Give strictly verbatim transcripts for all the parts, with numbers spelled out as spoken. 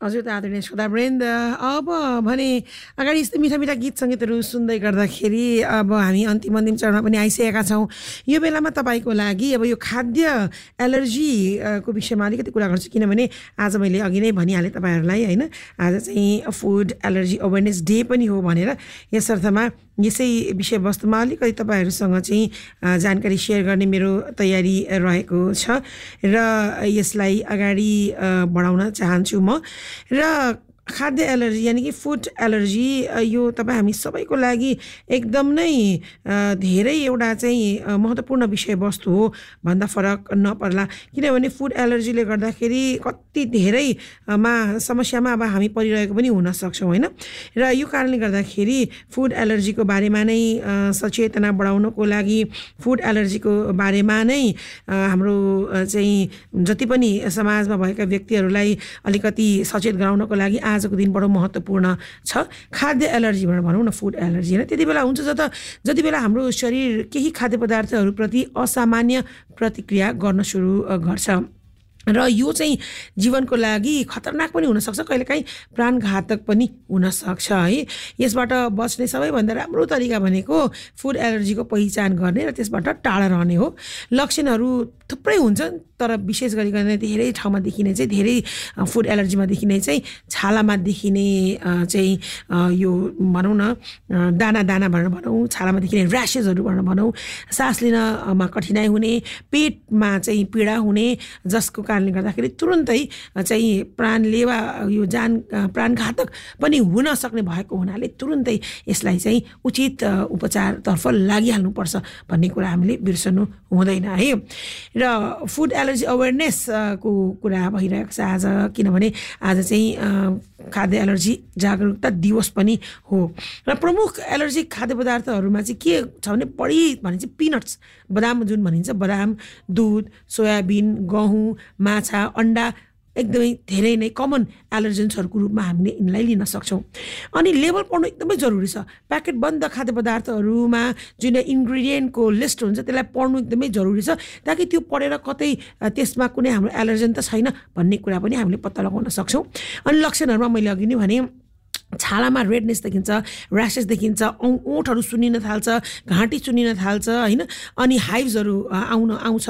हजुर त आदरणीय श्रोतावृन्द, अब भने अगाडि यस्तो मिठा मिठा गीत सङ्गीतहरू सुन्दै गर्दाखेरि अब हामी अन्तिम अन्तिम चरणमा पनि आइसकेका छौँ। यो बेलामा तपाईँको लागि अब यो खाद्य एलर्जीको विषयमा अलिकति कुरा गर्छु, किनभने आज मैले अघि नै भनिहालेँ तपाईँहरूलाई होइन, आज चाहिँ फुड एलर्जी अवेरनेस डे पनि हो भनेर। यसर्थमा यसै विषयवस्तुमा अलिकति तपाईँहरूसँग चाहिँ जानकारी सेयर गर्ने मेरो तयारी रहेको छ र यसलाई अगाडि बढाउन चाहन्छु म। र खाद्य एलर्जी यानि कि फुड एलर्जी यो तपाईँ हामी सबैको लागि एकदम नै धेरै एउटा चाहिँ महत्त्वपूर्ण विषयवस्तु हो भन्दा फरक नपर्ला, किनभने फुड एलर्जीले गर्दाखेरि कति धेरैमा समस्यामा अब हामी परिरहेको पनि हुन सक्छौँ होइन। र यो कारणले गर्दाखेरि फुड एलर्जीको बारेमा नै सचेतना बढाउनको लागि, फुड एलर्जीको बारेमा नै हाम्रो चाहिँ जति पनि समाजमा भएका व्यक्तिहरूलाई अलिकति सचेत गराउनको लागि आजको दिन बडो महत्त्वपूर्ण छ। खाद्य एलर्जी भनेर भनौँ न, फुड एलर्जी होइन। त्यति बेला हुन्छ जब जति बेला हाम्रो शरीर केही खाद्य पदार्थहरूप्रति असामान्य प्रतिक्रिया गर्न सुरु गर्छ र यो चाहिँ जीवनको लागि खतरनाक पनि हुनसक्छ, कहिलेकाहीँ प्राणघातक पनि हुनसक्छ है। यसबाट बच्ने सबैभन्दा राम्रो तरिका भनेको फुड एलर्जीको पहिचान गर्ने र त्यसबाट टाढा रहने हो। लक्षणहरू थुप्रै हुन्छन्, तर विशेष गरिकन धेरै ठाउँमा देखिने चाहिँ धेरै फुड एलर्जीमा देखिने चाहिँ छालामा देखिने चाहिँ यो भनौँ न दाना दाना भनेर भनौँ, छालामा देखिने ऱ्यासेसहरू भनेर भनौँ, सास लिनमा कठिनाइ हुने, पेटमा चाहिँ पीडा हुने, जसको कारणले गर्दाखेरि तुरुन्तै चाहिँ प्राणलेवा यो जान प्राणघातक पनि हुन सक्ने भएको हुनाले तुरुन्तै यसलाई चाहिँ उचित उपचारतर्फ लागिहाल्नुपर्छ भन्ने कुरा हामीले बिर्सनु हुँदैन है। र फुड एलर्जी अवेरनेसको कुरा भइरहेको छ आज, किनभने आज चाहिँ खाद्य एलर्जी जागरुकता दिवस पनि हो। र प्रमुख एलर्जी खाद्य पदार्थहरूमा चाहिँ के छ भने बढी भने चाहिँ पिनट्स, बदाम जुन भनिन्छ, बदाम, दुध, सोयाबिन, गहुँ, माछा, अन्डा एकदमै धेरै नै कमन एलर्जेन्सहरूको रूपमा हामीले यिनलाई लिन सक्छौँ। अनि लेबल पढ्नु एकदमै जरुरी छ। प्याकेट बन्द खाद्य पदार्थहरूमा जुन इन्ग्रिडियन्टको लिस्ट हुन्छ त्यसलाई पढ्नु एकदमै जरुरी छ, ताकि त्यो पढेर कतै त्यसमा कुनै हाम्रो एलर्जेन त छैन भन्ने कुरा पनि हामीले पत्ता लगाउन सक्छौँ। अनि लक्षणहरूमा मैले अघि नै भने छालामा रेडनेस देखिन्छ, ऱ्यासेस देखिन्छ, ओठहरू सुन्निन थाल्छ, घाँटी सुन्निन थाल्छ होइन। अनि हाइभ्सहरू आउन आउँछ,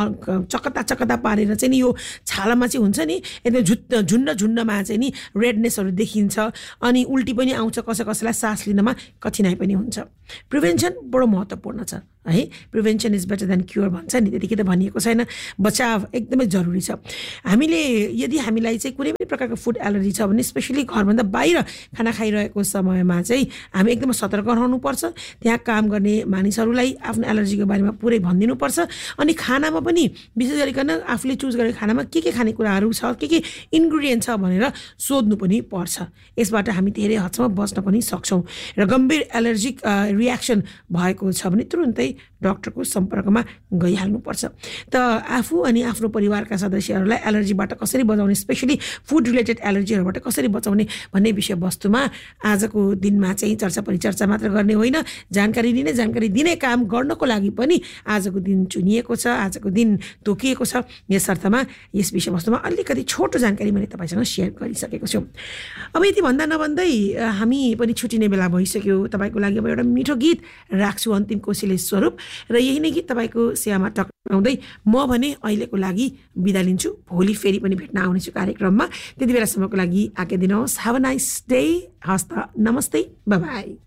चकता चकता पारेर चाहिँ नि यो छालामा चाहिँ हुन्छ नि एकदम झुट झुन्ड झुन्डमा चाहिँ नि रेडनेसहरू देखिन्छ। अनि उल्टी पनि आउँछ, कसै कसैलाई सास लिनमा कठिनाइ पनि हुन्छ। प्रिभेन्सन बडो महत्त्वपूर्ण छ है। Prevention is better than cure भन्छ नि, त्यतिकै त भनिएको छैन। बचाव एकदमै जरुरी छ। हामीले यदि हामीलाई चाहिँ कुनै पनि प्रकारको फुड एलर्जी छ भने स्पेसली घरभन्दा बाहिर खाना खाइरहेको समयमा चाहिँ हामी एकदमै सतर्क रहनुपर्छ। त्यहाँ काम गर्ने मानिसहरूलाई आफ्नो एलर्जीको बारेमा पुरै भनिदिनुपर्छ। अनि खानामा पनि विशेष गरिकन आफूले चुज गरेको खानामा के के खानेकुराहरू छ, के के इन्ग्रिडियन्ट छ भनेर सोध्नु पनि पर्छ। यसबाट हामी धेरै हदसम्म बच्न पनि सक्छौँ। र गम्भीर एलर्जिक रियाक्सन भएको छ भने तुरुन्तै डाक्टरको सम्पर्कमा गइहाल्नुपर्छ। त आफू अनि आफ्नो परिवारका सदस्यहरूलाई एलर्जीबाट कसरी बचाउने, स्पेसली फुड रिलेटेड एलर्जीहरूबाट कसरी बचाउने भन्ने विषयवस्तुमा आजको दिनमा चाहिँ चर्चा परिचर्चा मात्र गर्ने होइन, जानकारी दिने जानकारी दिने काम गर्नको लागि पनि आजको दिन चुनिएको छ, आजको दिन तोकिएको छ। यसर्थमा यस विषयवस्तुमा अलिकति छोटो जानकारी मैले तपाईँसँग सेयर गरिसकेको छु। अब यति भन्दा नभन्दै हामी पनि छुटिने बेला भइसक्यो। तपाईँको लागि अब एउटा मिठो गीत राख्छु, अन्तिम कोसेली स्वरूप, र यही नै गीत तपाईँको सेवामा टक्राउँदै म भने अहिलेको लागि बिदा लिन्छु। भोलि फेरि पनि भेट्न आउनेछु कार्यक्रममा। त्यति बेलासम्मको लागि आज्ञा दिनुहोस्। Have a nice day. हस्त नमस्ते, बाई बाई।